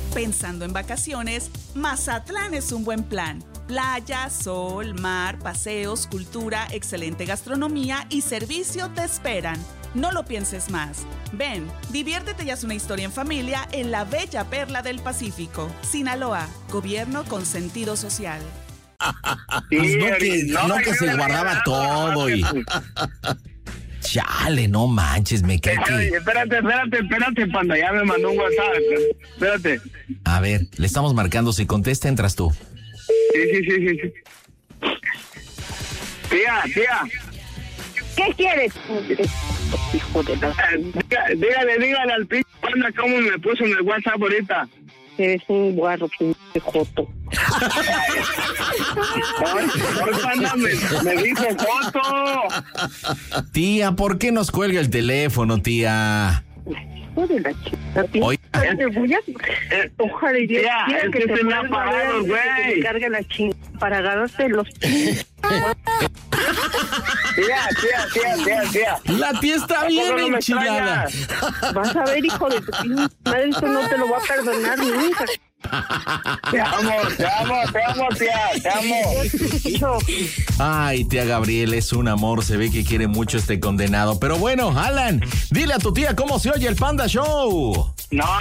Pensando en vacaciones, Mazatlán es un buen plan. Playa, sol, mar, paseos, cultura, excelente gastronomía y servicio te esperan. No lo pienses más. Ven, diviértete y haz una historia en familia en la bella perla del Pacífico. Sinaloa, gobierno con sentido social. Pues no que se guardaba todo y... Chale, no manches, me cae que... Espérate, panda, ya me mandó un WhatsApp. Espérate. A ver, le estamos marcando, si contesta, entras tú. Sí. Tía. ¿Qué quieres? Hijo de la... Dígale al pinche panda cómo me puso en el WhatsApp ahorita. Eres un guarro, pinche joto. Panda me dijo foto. Tía, ¿por qué nos cuelga el teléfono, tía? Hijo de la chica, Oye. ojalá y Dios quiera que se me ha parado, güey. Que te cargue la chingada para agarrarte los... Tía. La tía está bien no me enchilada. Vas a ver, hijo de tu pinche madre, esto no te lo va a perdonar nunca. Te amo, tía, te amo. Ay, tía Gabriel, es un amor, se ve que quiere mucho este condenado. Pero bueno, Alan, dile a tu tía cómo se oye el Panda Show. No,